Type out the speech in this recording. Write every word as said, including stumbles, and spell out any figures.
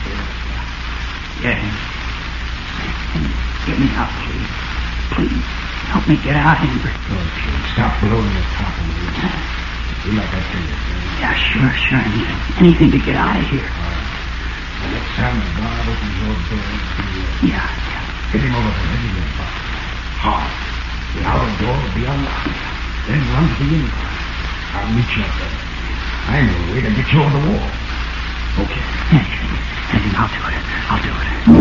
Yeah. And get me out, please. Please, help me get out of here. Okay, stop blowing the top of me. Do like I tell you, sir. Yeah, sure, sure. Anything, anything to get out of here. All right. The next time the guard opens your door, Yeah, yeah. hit him over the head with your butt. Hard. The outer door will be unlocked. Then run to the inside. I'll meet you up there. I know a way to get you over the wall. Okay. Yeah, yeah, yeah. I'll do it. I'll do it.